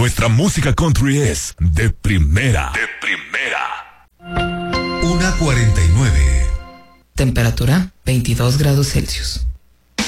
Nuestra música country es de primera. De primera. 1:49. Temperatura 22 grados Celsius.